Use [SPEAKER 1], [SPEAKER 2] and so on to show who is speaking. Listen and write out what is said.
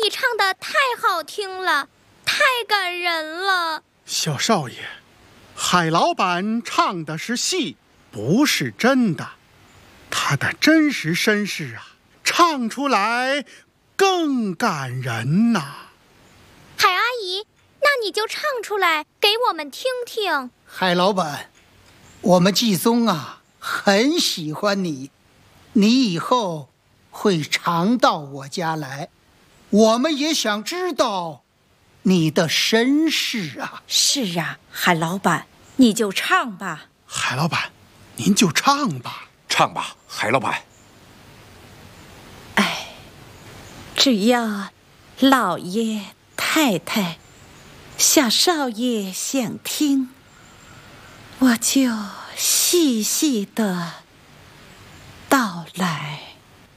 [SPEAKER 1] 你唱得太好听了，太感人了。
[SPEAKER 2] 小少爷，海老板唱的是戏，不是真的。他的真实身世啊，唱出来更感人呐。
[SPEAKER 1] 海阿姨，那你就唱出来给我们听听。
[SPEAKER 3] 海老板，我们季宗啊很喜欢你，你以后会常到我家来，我们也想知道你的身世啊。
[SPEAKER 4] 是啊，海老板，你就唱吧。
[SPEAKER 2] 海老板，您就唱吧。
[SPEAKER 5] 唱吧，海老板。
[SPEAKER 4] 只要老爷太太、小少爷想听，我就细细的道来。